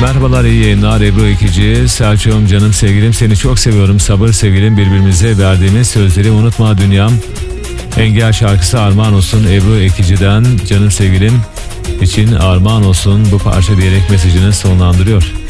Merhabalar, iyi yayınlar. Ebru Ekici. Selçuk'um, canım sevgilim, seni çok seviyorum. Sabır sevgilim, birbirimize verdiğimiz sözleri unutma dünyam. Engel şarkısı armağan olsun Ebru Ekici'den, canım sevgilim için armağan olsun bu parça diyerek mesajını sonlandırıyor.